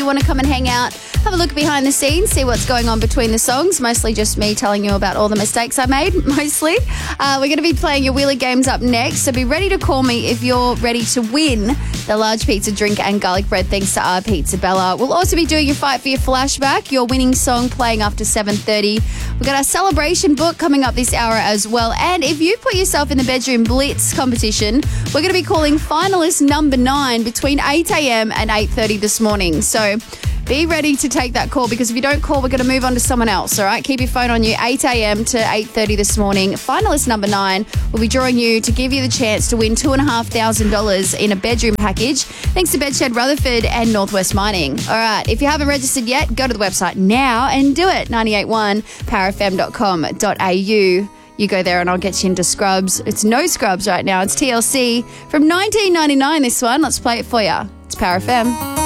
You want to come and hang out, have a look behind the scenes, see what's going on between the songs. Mostly just me telling you about all the mistakes I made, mostly. We're going to be playing your wheelie games up next, so be ready to call me if you're ready to win the large pizza drink and garlic bread thanks to our Pizza Bella. We'll also be doing your Fight for Your Flashback, your winning song playing after 7:30. We've got our celebration book coming up this hour as well. And if you put yourself in the Bedroom Blitz competition, we're going to be calling finalist number 9 between 8 a.m. and 8:30 this morning. So be ready to take that call, because if you don't call, we're going to move on to someone else, all right? Keep your phone on you, 8 a.m. to 8:30 this morning. Finalist number 9 will be drawing you to give you the chance to win $2,500 in a bedroom package, thanks to Bedshed Rutherford and Northwest Mining. All right, if you haven't registered yet, go to the website now and do it, 981powerfm.com.au. You go there and I'll get you into Scrubs. It's no Scrubs right now. It's TLC from 1999, this one. Let's play it for you. It's Power FM.